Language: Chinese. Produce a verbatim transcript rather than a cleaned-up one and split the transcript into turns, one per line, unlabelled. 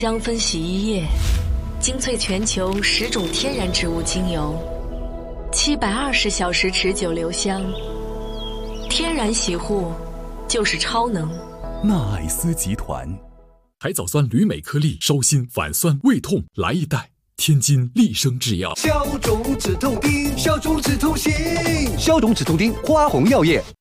香氛洗衣液，精粹全球十种天然植物精油，七百二十小时持久留香，天然洗护就是超能。
纳爱斯集团。
海藻酸铝镁颗粒，烧心、反酸、胃痛，来一袋。天津利生制药，
消肿止痛丁，消肿止痛行，消肿止痛丁，花红药业。